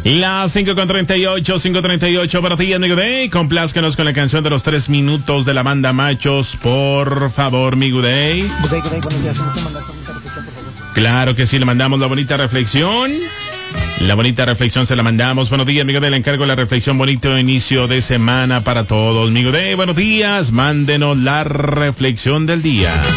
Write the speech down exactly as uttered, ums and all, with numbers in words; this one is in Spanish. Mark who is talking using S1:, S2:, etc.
S1: Las cinco con treinta y ocho, cinco treinta y ocho para ti, amigo Day. Complázcanos con la canción de los tres minutos de la banda Machos, por favor, mi Day.
S2: Good day, buenos días. ¿Cómo te mandas bonita reflexión, por favor?
S1: Claro que sí, le mandamos la bonita reflexión. La bonita reflexión se la mandamos. Buenos días, amigo Day. Le encargo la reflexión. Bonito inicio de semana para todos, amigo Day. Buenos días. Mándenos la reflexión del día.